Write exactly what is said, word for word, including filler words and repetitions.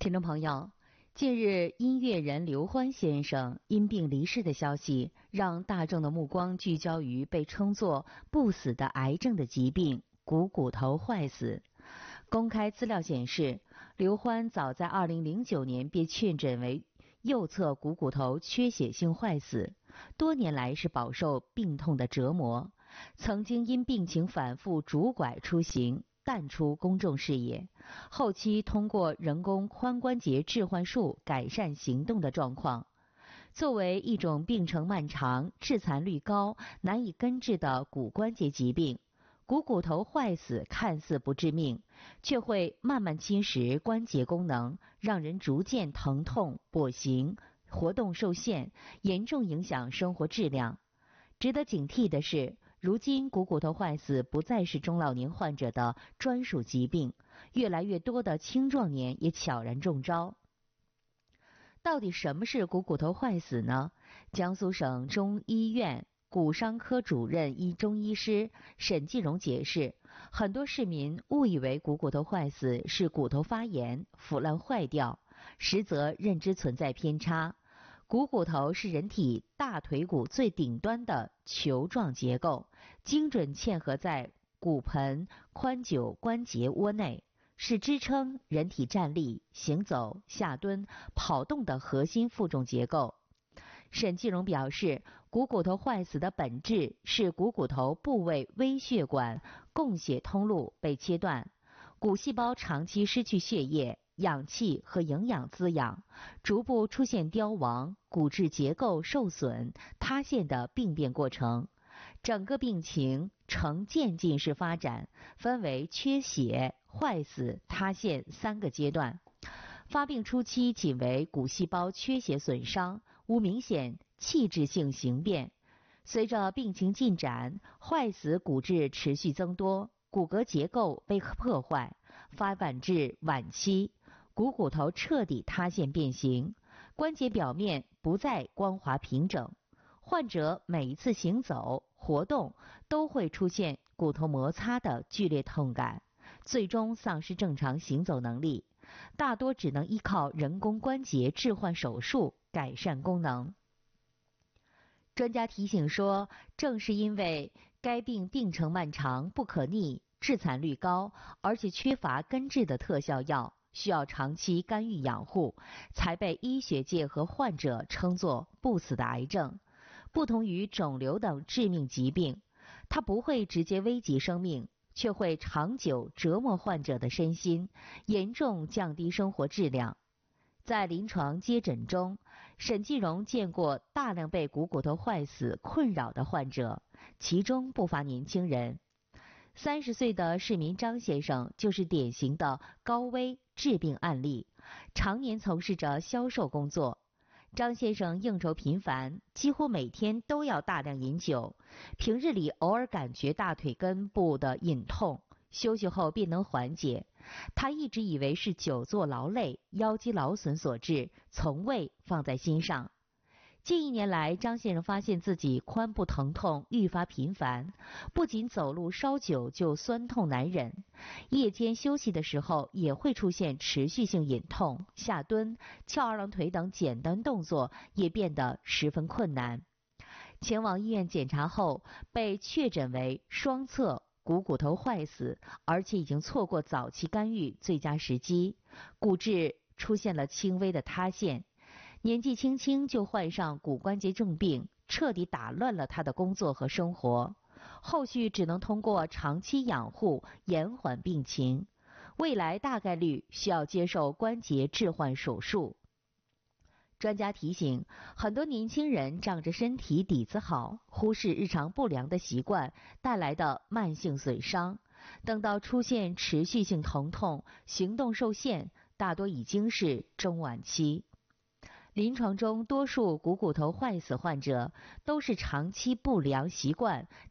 听众朋友，近日音乐人刘欢先生因病离世的消息，让大众的目光聚焦于被称作不死的癌症的疾病——股骨头坏死。公开资料显示，刘欢早在二零零九年被确诊为右侧股骨头缺血性坏死，多年来是饱受病痛的折磨，曾经因病情反复拄拐出行，淡出公众视野，后期通过人工髋关节置换术改善行动的状况。作为一种病程漫长、致残率高、难以根治的骨关节疾病，股骨头坏死看似不致命，却会慢慢侵蚀关节功能，让人逐渐疼痛、跛行、活动受限，严重影响生活质量。值得警惕的是，如今股骨头坏死不再是中老年患者的专属疾病，越来越多的青壮年也悄然中招。到底什么是股骨头坏死呢？江苏省中医院骨伤科主任医中医师沈继荣解释，很多市民误以为股骨头坏死是骨头发炎、腐烂坏掉，实则认知存在偏差。股骨头是人体大腿骨最顶端的球状结构，精准嵌合在骨盆髋臼关节窝内，是支撑人体站立、行走、下蹲、跑动的核心负重结构。沈继荣表示，股骨头坏死的本质是股骨头部位微血管供血通路被切断，骨细胞长期失去血液、氧气和营养滋养，逐步出现凋亡、骨质结构受损、塌陷的病变过程。整个病情呈渐进式发展，分为缺血、坏死、塌陷三个阶段。发病初期仅为骨细胞缺血损伤，无明显器质性形变。随着病情进展，坏死骨质持续增多，骨骼结构被破坏，发展至晚期，股骨头彻底塌陷变形，关节表面不再光滑平整。患者每一次行走、活动都会出现骨头摩擦的剧烈痛感，最终丧失正常行走能力，大多只能依靠人工关节置换手术改善功能。专家提醒说，正是因为该病病程漫长、不可逆、致残率高，而且缺乏根治的特效药，需要长期干预养护，才被医学界和患者称作不死的癌症。不同于肿瘤等致命疾病，它不会直接危及生命，却会长久折磨患者的身心，严重降低生活质量。在临床接诊中，沈继荣见过大量被股骨头坏死困扰的患者，其中不乏年轻人。三十岁的市民张先生就是典型的高危致病案例，常年从事着销售工作。张先生应酬频繁，几乎每天都要大量饮酒，平日里偶尔感觉大腿根部的隐痛，休息后便能缓解。他一直以为是久坐劳累、腰肌劳损所致，从未放在心上。近一年来，张先生发现自己髋部疼痛愈发频繁，不仅走路稍久就酸痛难忍，夜间休息的时候也会出现持续性隐痛，下蹲、翘二郎腿等简单动作也变得十分困难。前往医院检查后，被确诊为双侧股骨头坏死，而且已经错过早期干预最佳时机，骨质出现了轻微的塌陷。年纪轻轻就患上骨关节重病，彻底打乱了他的工作和生活，后续只能通过长期养护延缓病情，未来大概率需要接受关节置换手术。专家提醒，很多年轻人仗着身体底子好，忽视日常不良的习惯带来的慢性损伤，等到出现持续性疼痛、行动受限，大多已经是中晚期。临床中，多数股骨头坏死患者都是长期不良习惯